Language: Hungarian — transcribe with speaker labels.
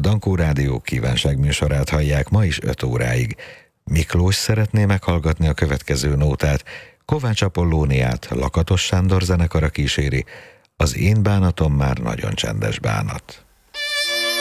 Speaker 1: Dankó Rádió kívánságműsorát hallják ma is 5 óráig. Miklós szeretné meghallgatni a következő nótát, Kovács Apollóniát Lakatos Sándor zenekara kíséri, az én bánatom már nagyon csendes bánat.